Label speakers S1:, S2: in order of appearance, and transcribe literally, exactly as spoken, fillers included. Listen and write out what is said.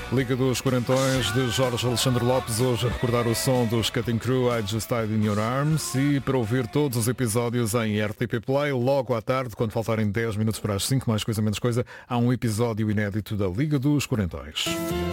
S1: Liga dos Quarentões de Jorge Alexandre Lopes, hoje a recordar o som dos Cutting Crew, I Just Died in Your Arms, e para ouvir todos os episódios em R T P Play, logo à tarde, quando faltarem dez minutos para as cinco, mais coisa menos coisa, há um episódio inédito da Liga dos Quarentões.